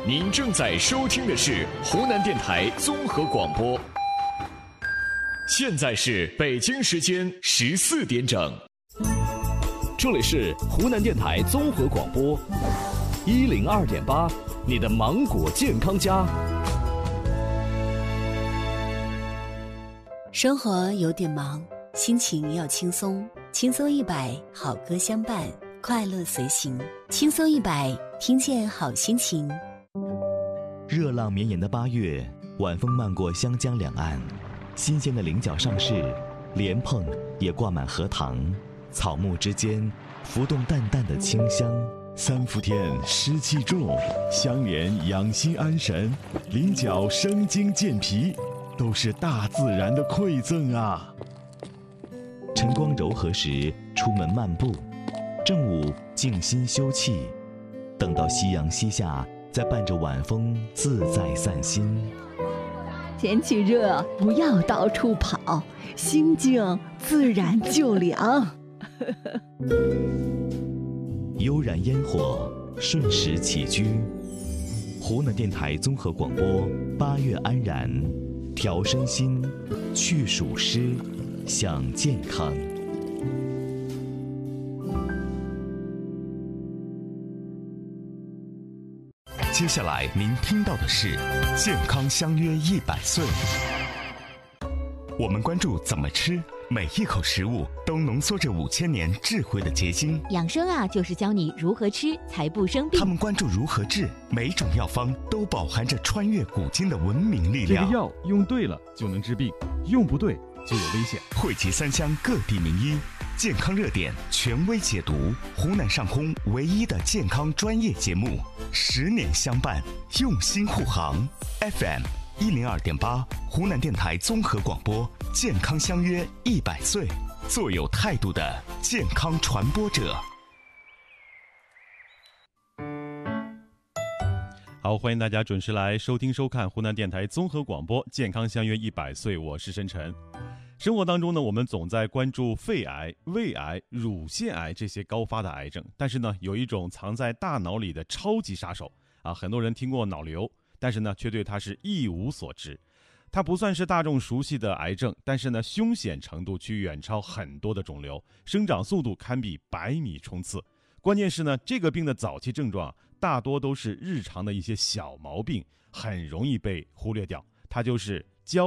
您正在收听的是湖南电台综合广播，现在是北京时间14点整， 这里是湖南电台综合广播102.8，你的芒果健康家。 生活有点忙，心情要轻松，轻松100，好歌相伴，快乐随行，轻松100，听见好心情。 热浪绵延的8月，晚风漫过湘江两岸，新鲜的菱角上市，莲蓬也挂满荷塘，草木之间浮动淡淡的清香。 三伏天湿气重，香莲养心安神，菱角生津健脾，都是大自然的馈赠啊。 晨光柔和时出门漫步，正午静心休憩，等到夕阳西下，再伴着晚风自在散心。 天气热，不要到处跑，心静自然就凉。 悠然烟火，顺时起居。湖南电台综合广播，8月安然，调身心，去暑湿，享健康。 接下来您听到的是健康相约100岁。我们关注怎么吃，每一口食物都浓缩着5000年智慧的结晶。 养生啊，就是教你如何吃才不生病。 他们关注如何治，每种药方都饱含着穿越古今的文明力量。 这个药用对了就能治病，用不对就有危险。 汇集3湘各地名医，健康热点权威解读，湖南上空唯一的健康专业节目，10年相伴，用心护航。FM 102.8，湖南电台综合广播，健康相约100岁，做有态度的健康传播者。 好，欢迎大家准时来收听收看湖南电台综合广播，健康相约100岁，我是申晨。生活当中呢，我们总在关注肺癌、胃癌、乳腺癌这些高发的癌症，但是呢，有一种藏在大脑里的超级杀手啊，很多人听过脑瘤，但是呢，却对它是一无所知。它不算是大众熟悉的癌症，但是呢，凶险程度却远超很多的肿瘤，生长速度堪比100米冲刺。关键是呢，这个病的早期症状大多都是日常的一些小毛病，很容易被忽略掉。它就是